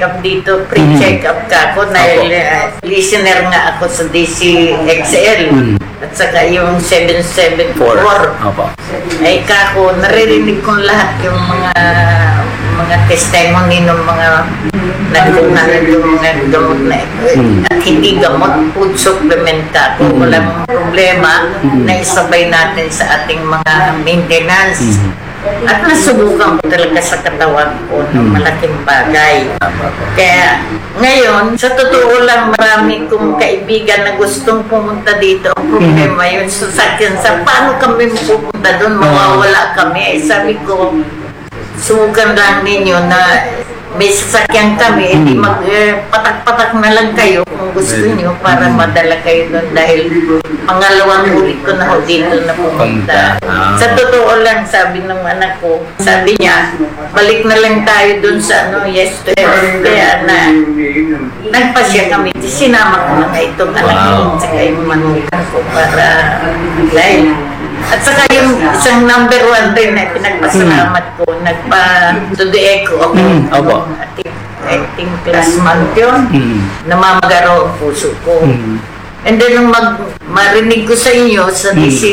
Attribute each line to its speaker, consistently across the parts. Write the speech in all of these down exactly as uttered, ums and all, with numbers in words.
Speaker 1: up dito, pre-check up ka ako, na uh, listener nga ako sa D C X L. Mm. At saka yung seven seven four. Ay kako, naririnig kong lahat yung mga mga testimony ng mga nagkuha na yung mga gamot na ito. Mm. At hindi gamot, food supplement ka. Kung mm. walang problema, mm. na isabay natin sa ating mga maintenance. Mm. At nasubukan ko talaga sa katawan ko ng malaking bagay. Kaya ngayon, sa totoo lang, marami kong kaibigan na gustong pumunta dito. Ang problema yun, sasakyan sa paano kami pupunta doon, mawawala kami. Eh, sabi ko, subukan lang ninyo na may sasakyan kami, hindi mag eh, patak-patak na lang kayo kung gusto niyo para madala kayo doon dahil pangalawang ulit ko na ho dito na pumunta. Sa totoo lang, sabi ng anak ko, sabi niya, balik na lang tayo doon sa ano, yesterday. Kaya na, nagpasya kami. Sinama ko na itong anak ko, saka yung manukan ko para dahil at saka yung isang number one rin na pinagpasalamat ko, nagpa-to the echo ako. Mm, opo. I think, I think last month yun, mm. namamagaro ang puso ko. Mm. And then nung mag, marinig ko sa inyo sa D C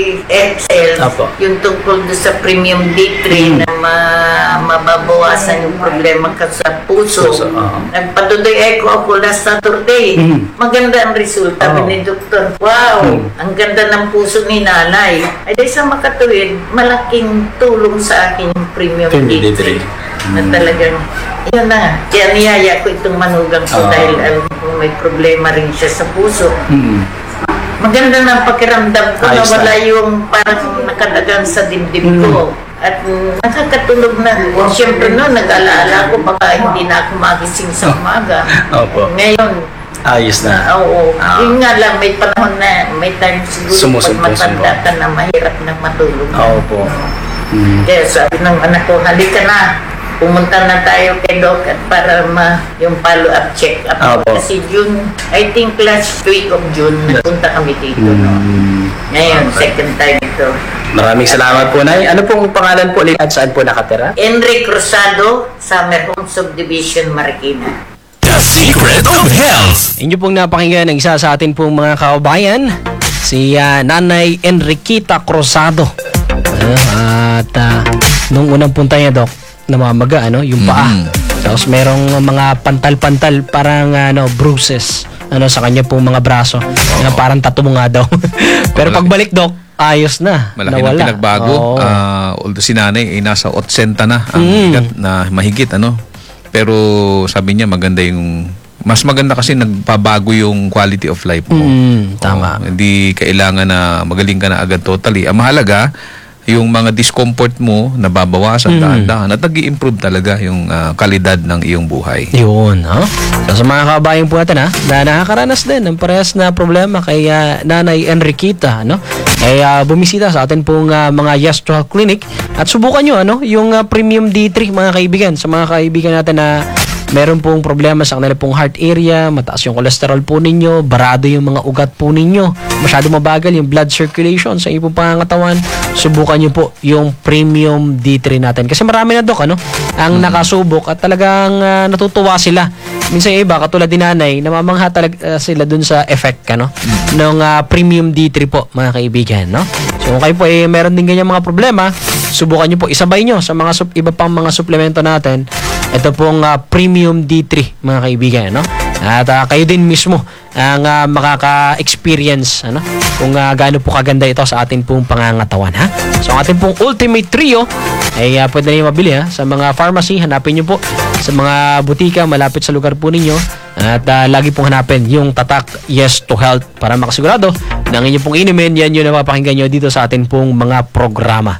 Speaker 1: X L, mm. yung tungkol doon sa Premium D three mm. na ma, mababawasan yung problema ka sa puso. So, so, uh-huh. Nagpa-to the echo ako last Saturday. Mm. Maganda ang resulta oh. ni Doktor. Wow! Mm. Ang ganda ng puso ni nanay. Ay di sa makatuwid, malaking tulong sa akin yung Premium D three. Na talagang, yun na nga. Kaya niyaya ko itong manugang ko uh, dahil alam ko may problema rin siya sa puso. Mm. Maganda na pakiramdam ko na wala yung parang nakadagan sa dibdib mm. ko. At um, nakakatulog na. Siyempre no, nag-alaala ko baka hindi na ako magising sa umaga. Opo. Ngayon,
Speaker 2: ayos na.
Speaker 1: Oo. Ah. Yun nga lang, may panahon na, may time siguro pag matanda ka na mahirap na matulog.
Speaker 2: Opo.
Speaker 1: Mm. Kaya sabi ng anak ko, halika na. Pumunta na tayo kay Doc at para ma yung follow-up check-up.
Speaker 2: Opo.
Speaker 1: Kasi June, I think last week of June, napunta kami dito. Mm. No? Ngayon, second time ito.
Speaker 2: Maraming salamat po, Nay. Ano pong pangalan po at saan po nakatira?
Speaker 1: Enrique Cruzado, Summer Home Subdivision, Marikina.
Speaker 3: The Secret of Health.
Speaker 4: Inyo pong napakinggan ng isa sa atin pong mga kababayan, si uh, Nanay Enriquita Cruzado. Uh, at uh, nung unang punta niya, Doc, namamaga ano yung paa. Mm. Tapos merong mga pantal-pantal parang ano bruises ano sa kanya pong mga braso. Oh. Na parang tattoo nga daw. Pero pagbalik, Doc, ayos na.
Speaker 5: Malaki
Speaker 4: nawala.
Speaker 5: Na pinagbago. Oh. Uh, although si nanay ay nasa otsenta na ang mm. higit, na mahigit ano. Pero sabi niya maganda yung mas maganda kasi nagpabago yung quality of life mo.
Speaker 4: Mm, tama.
Speaker 5: Oh, hindi kailangan na magaling ka na agad totally. Ang mahalaga yung mga discomfort mo nababawasan, mm. dahan-dahan at nag-i-improve talaga yung uh, kalidad ng iyong buhay.
Speaker 4: Yun, ha? So, sa mga kababayan po natin, ha, na nakakaranas din ng parehas na problema kay uh, Nanay Enriquita, no? Ay uh, bumisita sa atin pong uh, mga Yes to Health Clinic at subukan nyo, ano, yung uh, Premium D three, mga kaibigan. Sa mga kaibigan natin na meron pong problema sa kanila pong heart area, mataas yung cholesterol po ninyo, barado yung mga ugat po ninyo, masyado mabagal yung blood circulation sa inyong pangangatawan, subukan nyo po yung Premium D three natin. Kasi marami na, Doc, ano, ang nakasubok at talagang uh, natutuwa sila. Minsan yung iba, katulad din nanay, namamangha talaga uh, sila dun sa effect, ano, ng uh, Premium D three po, mga kaibigan, no? So, kung kayo po eh, meron din ganyan mga problema, subukan nyo po, isabay nyo sa mga sup- iba pang mga suplemento natin. Ito pong uh, Premium D three, mga kaibigan, no? At uh, kayo din mismo ang uh, makaka-experience, ano, kung uh, gaano po kaganda ito sa ating pong pangangatawan, ha? So, ang ating pong Ultimate Trio ay uh, pwede na yung mabili, ha? Sa mga pharmacy, hanapin nyo po sa mga butika malapit sa lugar po ninyo. At uh, lagi pong hanapin yung tatak Yes to Health para makasigurado na ang inyong pong inumin, yan yung napapakinggan nyo dito sa ating pong mga programa.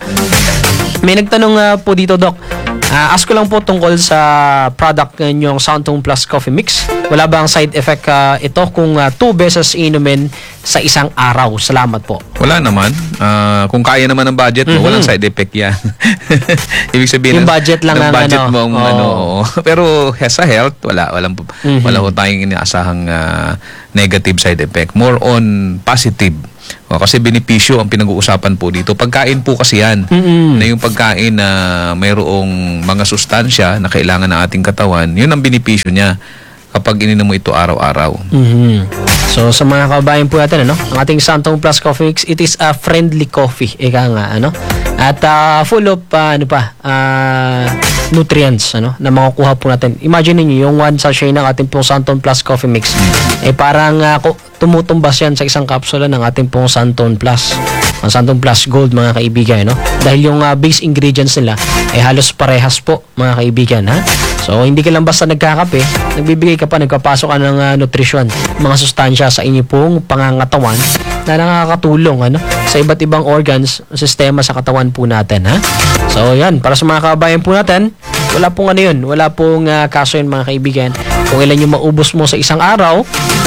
Speaker 4: May nagtanong uh, po dito, Doc. Uh, ask ko lang po tungkol sa product nyong Soundtone Plus Coffee Mix. Wala bang side effect uh, ito kung uh, two beses inumin sa isang araw? Salamat po.
Speaker 5: Wala naman. Uh, kung kaya naman ang budget mo, mm-hmm. walang side effect yan. Ibig sabihin,
Speaker 4: yung budget lang
Speaker 5: ng
Speaker 4: ang
Speaker 5: budget
Speaker 4: ano.
Speaker 5: mo ang
Speaker 4: oh.
Speaker 5: ano. Pero sa health, wala. Walang, mm-hmm. wala ko tayong inaasahang uh, negative side effect. More on positive. O, kasi benepisyo ang pinag-uusapan po dito. Pagkain po kasi yan.
Speaker 4: Mm-mm.
Speaker 5: Na yung pagkain na mayroong mga sustansya na kailangan ng ating katawan, yun ang benepisyo niya kapag ininom mo ito araw-araw.
Speaker 4: Mhm. So sa mga kabayan po natin, ano, ang ating Santong Plus Coffee Mix, it is a friendly coffee, ika nga, ano, at uh, full of uh, ano pa, uh, nutrients, ano, na makukuha po natin. Imagine niyo yung one sachet ng ating pong Santong Plus Coffee Mix, eh parang uh, tumutumbas yan sa isang kapsula ng ating pong Santong Plus, ang Santong Plus Gold, mga kaibigan, no? Dahil yung uh, base ingredients nila ay halos parehas po, mga kaibigan, ha? So hindi ka lang basta nagkakape, nagbibigay ka pa, nagpapasok ka ng uh, nutrisyon, mga sustansya sa inyo pong pangangatawan na nakakatulong, ano, sa iba't ibang organs, sistema sa katawan po natin, ha? So yan, para sa mga kabayan po natin, wala pong ano yun, wala pong uh, kaso yun, mga kaibigan. Kung ilan yung maubos mo sa isang araw,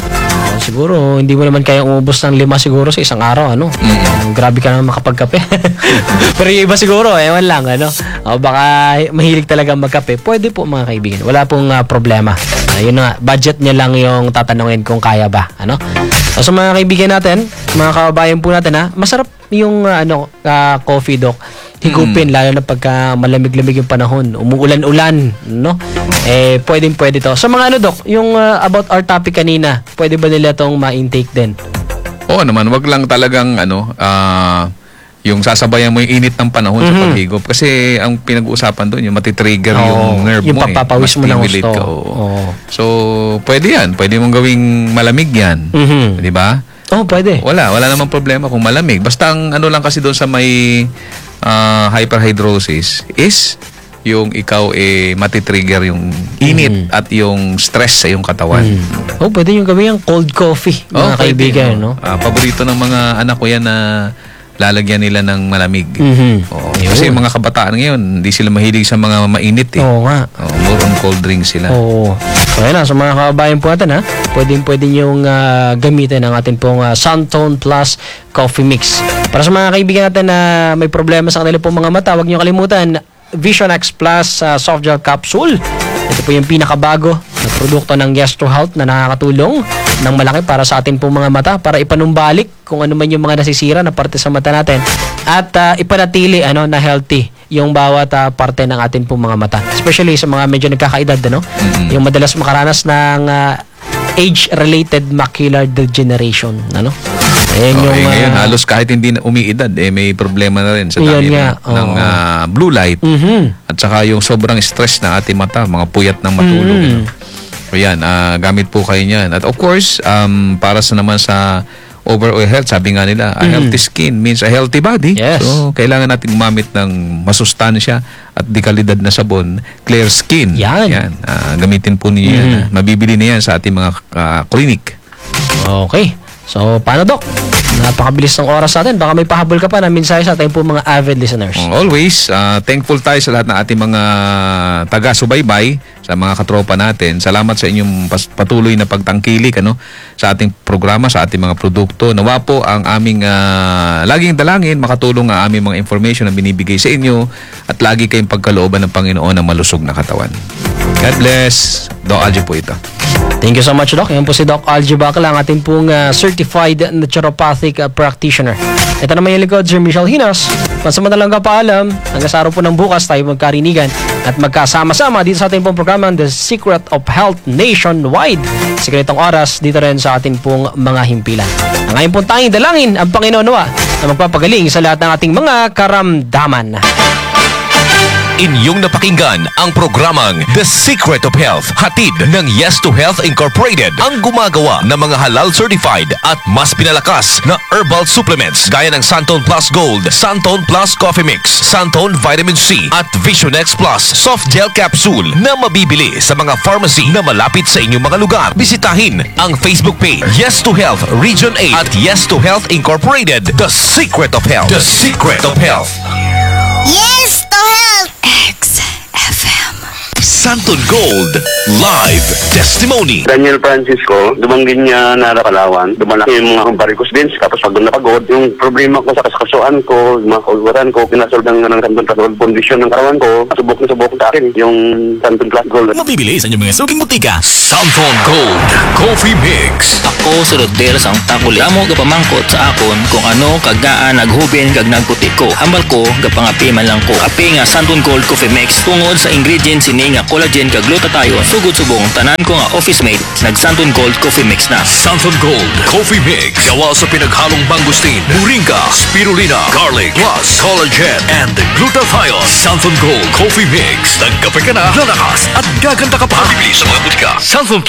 Speaker 4: uh, siguro hindi mo naman kayang umubos ng lima siguro sa isang araw, ano. Mm. Grabe ka naman makapagkape. Pero yung iba siguro, ewan lang, ano. O baka mahilig talaga magkape, pwede po, mga kaibigan. Wala pong uh, problema. Uh, yun nga, budget niya lang yung tatanungin kung kaya ba, ano. So sa mga kaibigan natin, mga kababayan po natin, ha, masarap yung uh, ano uh, coffee, Doc. Higupin, mm. lalo na pagka malamig-lamig yung panahon, umuulan-ulan, no? Eh, pwedeng-pwede to. Sa mga ano, Doc, yung uh, about our topic kanina, pwede ba nila tong ma-intake din?
Speaker 5: Oo naman, wag lang talagang ano, ah, yung sasabayan mo yung init ng panahon
Speaker 4: Mhm.
Speaker 5: sa paghigop. Kasi ang pinag-uusapan doon, yung matitrigger
Speaker 4: Oo,
Speaker 5: yung nerve
Speaker 4: yung
Speaker 5: mo.
Speaker 4: papapawis mo ng
Speaker 5: Ma-stimulate
Speaker 4: gusto.
Speaker 5: ka, oo.
Speaker 4: Oo.
Speaker 5: So, pwede yan. Pwede mong gawing malamig yan.
Speaker 4: Mhm.
Speaker 5: Di ba?
Speaker 4: Oh, pwede.
Speaker 5: Wala, wala namang problema kung malamig. Basta ang ano lang kasi doon sa may ah, hyperhidrosis is yung ikaw eh matitrigger yung init
Speaker 4: Mhm.
Speaker 5: at yung stress sa iyong katawan.
Speaker 4: Oh, pwede yung gawin yung cold coffee, mga
Speaker 5: Oh, pwede,
Speaker 4: kaibigan,
Speaker 5: oh.
Speaker 4: no?
Speaker 5: Ah, paborito ng mga anak ko yan na lalagyan nila ng malamig.
Speaker 4: Mhm.
Speaker 5: Oo.
Speaker 4: Yun.
Speaker 5: Kasi yung mga kabataan ngayon, hindi sila mahilig sa mga mainit eh.
Speaker 4: Oo nga.
Speaker 5: Oo, more on cold drinks sila.
Speaker 4: Oo. So, yan na. Sa mga kababayan po natin, ha? Pwedeng pwede niyong ah, gamitin ang ating pong uh, Santone Plus Coffee Mix. Para sa mga kaibigan natin na may problema sa kanila pong mga mata, huwag niyo kalimutan, Vision X Plus uh, Soft Gel Capsule. Ito po yung pinakabago na produkto ng Yes to Health na nakakatulong ng malaki para sa ating pong mga mata, para ipanumbalik kung ano man yung mga nasisira na parte sa mata natin, at uh, ipanatili ano na healthy yung bawat uh, parte ng ating pong mga mata, especially sa mga medyo nagkakaedad, ano,
Speaker 5: Mm-hmm.
Speaker 4: yung madalas makaranas ng uh, age-related macular degeneration, ano. Ayan
Speaker 5: Oh,
Speaker 4: yung
Speaker 5: eh, ngayon,
Speaker 4: uh,
Speaker 5: halos kahit hindi na umiidad, eh, may problema na rin sa
Speaker 4: Yun
Speaker 5: dami
Speaker 4: nga,
Speaker 5: ng, ng,
Speaker 4: oo.
Speaker 5: ah, blue light
Speaker 4: mhm.
Speaker 5: at saka yung sobrang stress na ating mata, mga puyat ng matulog.
Speaker 4: Mm.
Speaker 5: ano. So yan, ah, gamit po kayo niyan. At of course, um, para sa naman sa overall health, sabi nga nila, a healthy skin means a healthy body.
Speaker 4: Mm. Yes.
Speaker 5: So, kailangan natin gumamit ng masustansya at di kalidad na sabon, clear skin.
Speaker 4: Yan.
Speaker 5: Ah, gamitin po niyo yan.
Speaker 4: Mm.
Speaker 5: ah. Mabibili na yan sa ating mga ah, clinic.
Speaker 4: Okay. So, paano, Doc? Napakabilis ng oras natin. Baka may pahabol ka pa na mensahe sa ating po mga avid listeners.
Speaker 5: Always, ah, thankful tayo sa lahat ng ating mga taga-subaybay, sa mga katropa natin. Salamat sa inyong pas- patuloy na pagtangkilik, ano, sa ating programa, sa ating mga produkto. Nawa po ang aming ah, laging dalangin, makatulong ang aming mga information na binibigay sa inyo at lagi kayong pagkalooban ng Panginoon ng malusog na katawan. God bless. Doc Algie po ito.
Speaker 4: Thank you so much, Doc. Yan po si Doc Algie Bacala, ang ating pong uh, certified naturopathic uh, practitioner. Ito naman yung likod, Sir Michelle Hinas. Pansamantalang kapaalam, hanggang sa araw po ng bukas tayo magkarinigan at magkasama-sama dito sa ating pong programa, The Secret of Health Nationwide. Sa ganitong oras, dito rin sa ating pong mga himpilan. Ang ngayon pong tanging dalangin, ang Panginoon nawa na magpapagaling sa lahat ng ating mga karamdaman.
Speaker 3: Inyong napakinggan ang programang The Secret of Health, hatid ng Yes to Health Incorporated, ang gumagawa ng mga halal certified at mas pinalakas na herbal supplements gaya ng Santone Plus Gold, Santone Plus Coffee Mix, Santone Vitamin C at Vision X Plus Soft Gel Capsule na mabibili sa mga pharmacy na malapit sa inyong mga lugar. Bisitahin ang Facebook page Yes to Health Region eight at Yes to Health Incorporated, The Secret of Health. The Secret of Health.
Speaker 6: Yes to Health X F M.
Speaker 3: Santon Gold Live Testimony.
Speaker 6: Daniel Francisco, dumanggin niya na Palawan. Dumalaki yung mga varicose veins. Tapos pagod na pagod, yung problema ko sa kaskasuan ko, yung mga kauluran ko, pinasolve ng, ng Santon Plus Gold condition ng katawan ko. Subok na subok sa akin yung Santon Plus Gold.
Speaker 3: Mabibili sa inyong mga suking butika. Santon Gold Coffee Mix.
Speaker 7: Ako si Rodel sang takuli. Amo gapamangkot sa akon kung ano kagaan naghubin kag nagputi ko. Hambal ko gapangapi man lang ko. Api nga Santon Gold Coffee Mix tungod sa ingredients sini nga collagen kag glutathione. Sugod subong tanan ko nga office mate nag Santon Gold Coffee Mix na.
Speaker 3: Santon Gold Coffee Mix. Gawa sa pinaghalong mangustin, moringa, spirulina, garlic, plus collagen and glutathione. Santon Gold Coffee Mix. Nagkape ka na, lalakas at gaganda ka pa. Bibili sa mga butika. Santon